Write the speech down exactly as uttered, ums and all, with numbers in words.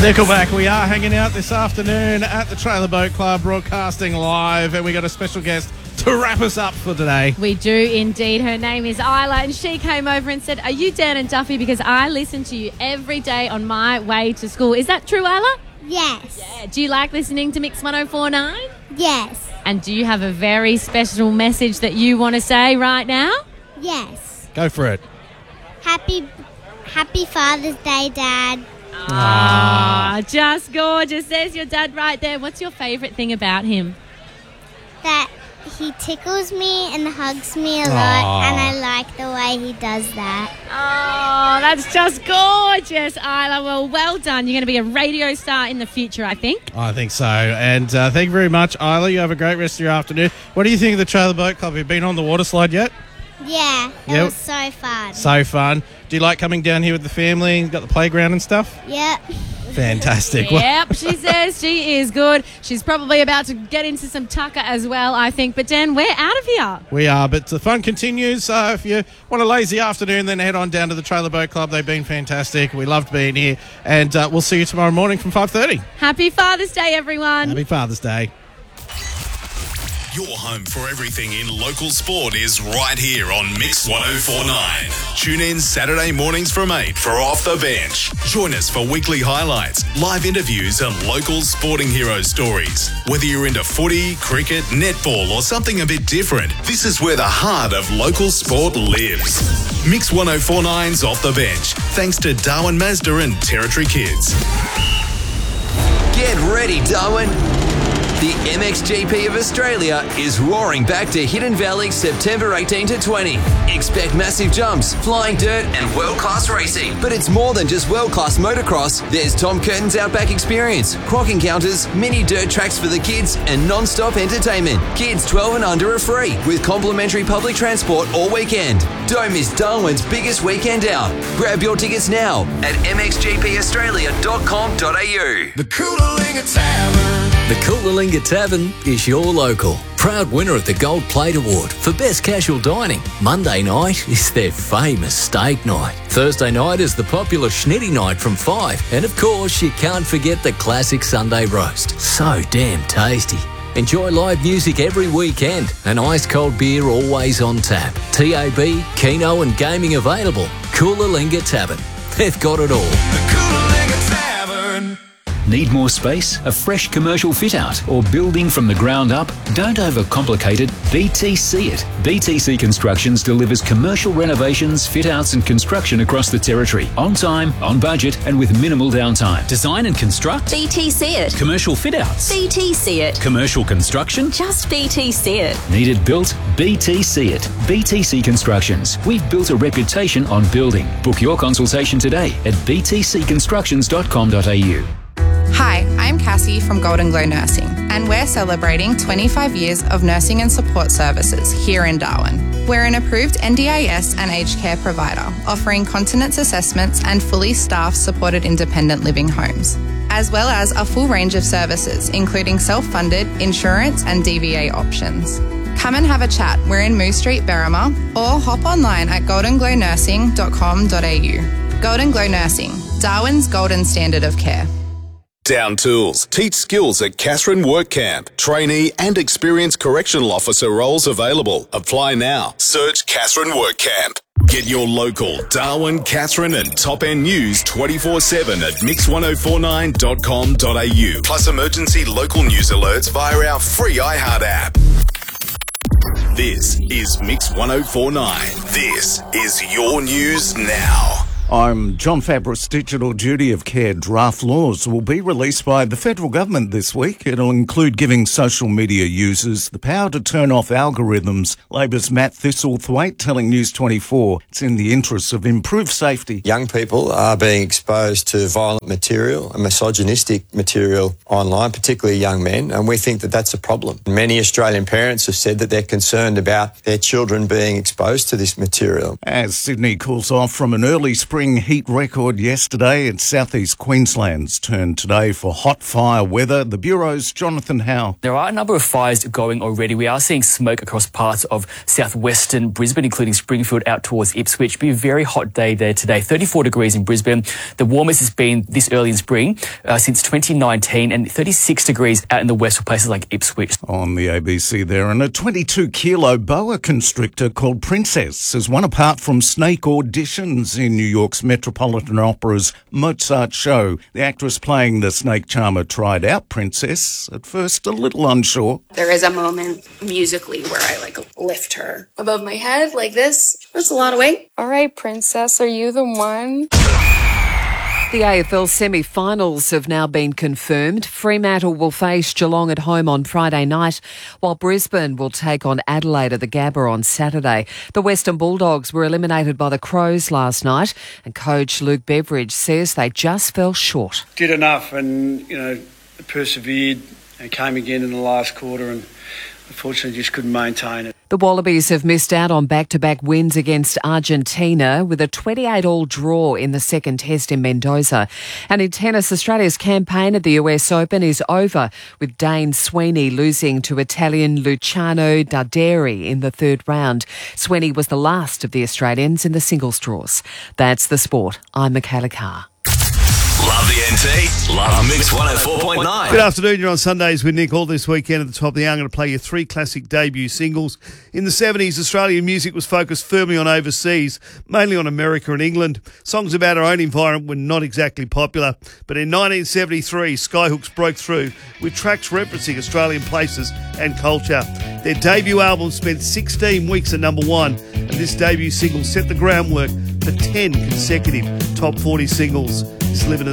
Nickelback, we are hanging out this afternoon at the Trailer Boat Club, broadcasting live, and we got a special guest to wrap us up for today. We do indeed. Her name is Isla, and she came over and said, are you Dan and Duffy? Because I listen to you every day on my way to school. Is that true, Isla? Yes. Yeah. Do you like listening to Mix one oh four point nine? Yes. And do you have a very special message that you want to say right now? Yes. Go for it. Happy, happy Father's Day, Dad. Ah, just gorgeous. There's your dad right there. What's your favourite thing about him? That he tickles me and hugs me a lot, Aww. and I like the way he does that. Oh, that's just gorgeous, Isla. Well, well done. You're going to be a radio star in the future, I think. I think so. And uh, thank you very much, Isla. You have a great rest of your afternoon. What do you think of the Trailer Boat Club? Have you been on the water slide yet? Yeah, it Yep. was so fun. So fun. Do you like coming down here with the family? Got the playground and stuff? Yep. Fantastic. Well, Yep, she says she is good. She's probably about to get into some tucker as well, I think. But, Dan, we're out of here. we are, but the fun continues. So if you want a lazy afternoon, then head on down to the Trailer Boat Club. They've been fantastic. We loved being here. And uh, we'll see you tomorrow morning from five thirty. Happy Father's Day, everyone. Happy Father's Day. Your home for everything in local sport is right here on Mix one oh four point nine. Tune in Saturday mornings from eight for Off the Bench. Join us for weekly highlights, live interviews and local sporting hero stories. Whether you're into footy, cricket, netball or something a bit different, this is where the heart of local sport lives. Mix one oh four point nine's Off the Bench, thanks to Darwin Mazda and Territory Kids. Get ready, Darwin. The M X G P of Australia is roaring back to Hidden Valley September eighteenth to twentieth. Expect massive jumps, flying dirt and world-class racing. But it's more than just world-class motocross. There's Tom Curtin's Outback Experience, croc encounters, mini dirt tracks for the kids and non-stop entertainment. Kids twelve and under are free with complimentary public transport all weekend. Don't miss Darwin's biggest weekend out. Grab your tickets now at m x g p australia dot com dot a u. The Coolalingga Tavern. The Coolalingga Tavern is your local. Proud winner of the Gold Plate Award for Best Casual Dining. Monday night is their famous steak night. Thursday night is the popular Schnitty night from five. And of course, you can't forget the classic Sunday roast. So damn tasty. Enjoy live music every weekend and ice-cold beer always on tap. T A B, Keno and gaming available. Coolalingga Tavern. They've got it all. The Coolalingga Tavern. Need more space, a fresh commercial fit-out, or building from the ground up? Don't overcomplicate it, B T C it. B T C Constructions delivers commercial renovations, fit-outs and construction across the territory. On time, on budget and with minimal downtime. Design and construct? B T C it. Commercial fit-outs? B T C it. Commercial construction? Just B T C it. Need it built? B T C it. B T C Constructions. We've built a reputation on building. Book your consultation today at b t c constructions dot com dot a u. Hi, I'm Cassie from Golden Glow Nursing, and we're celebrating twenty-five years of nursing and support services here in Darwin. We're an approved N D I S and aged care provider, offering continence assessments and fully staffed supported independent living homes, as well as a full range of services, including self-funded, insurance and D V A options. Come and have a chat. We're in Moose Street, Berrima, or hop online at golden glow nursing dot com dot a u. Golden Glow Nursing, Darwin's golden standard of care. Down Tools. Teach skills at Catherine Work Camp. Trainee and experienced correctional officer roles available. Apply now. Search Catherine Work Camp. Get your local Darwin, Catherine and top end news twenty-four seven at mix one oh four nine dot com dot a u. Plus emergency local news alerts via our free iHeart app. This is Mix one oh four point nine. This is your news now. I'm John Fabris. Digital duty of care draft laws will be released by the federal government this week. It'll include giving social media users the power to turn off algorithms. Labor's Matt Thistlethwaite telling News twenty-four it's in the interests of improved safety. Young people are being exposed to violent material and misogynistic material online, particularly young men, and we think that that's a problem. Many Australian parents have said that they're concerned about their children being exposed to this material. As Sydney cools off from an early spring heat record yesterday, it's southeast Queensland's turn today for hot fire weather. The Bureau's Jonathan Howe. There are a number of fires going already. We are seeing smoke across parts of southwestern Brisbane, including Springfield out towards Ipswich. It'll be a very hot day there today. thirty-four degrees in Brisbane. The warmest it's been this this early in spring uh, since twenty nineteen, and thirty-six degrees out in the west for places like Ipswich. On the A B C there, and a twenty-two kilo boa constrictor called Princess has won apart from snake auditions in New York's Metropolitan Opera's Mozart show. The actress playing the snake charmer tried out Princess, at first a little unsure. There is a moment musically where I like lift her above my head like this. That's a lot of weight. All right, Princess, are you the one? The A F L semi-finals have now been confirmed. Fremantle will face Geelong at home on Friday night, while Brisbane will take on Adelaide at the Gabba on Saturday. The Western Bulldogs were eliminated by the Crows last night, and coach Luke Beveridge says they just fell short. Did enough and, you know, persevered and came again in the last quarter and unfortunately just couldn't maintain it. The Wallabies have missed out on back-to-back wins against Argentina with a twenty-eight all draw in the second test in Mendoza. And in tennis, Australia's campaign at the U S Open is over, with Dane Sweeney losing to Italian Luciano Darderi in the third round. Sweeney was the last of the Australians in the singles draws. That's the sport. I'm Michaela Carr. Love the N T, love Mix one oh four point nine. Good afternoon, you're on Sundays with Nick. All this weekend at the top of the hour, I'm going to play you three classic debut singles. In the seventies, Australian music was focused firmly on overseas, mainly on America and England. Songs about our own environment were not exactly popular, but in nineteen seventy-three, Skyhooks broke through with tracks referencing Australian places and culture. Their debut album spent sixteen weeks at number one, and this debut single set the groundwork for ten consecutive top forty singles. It's Living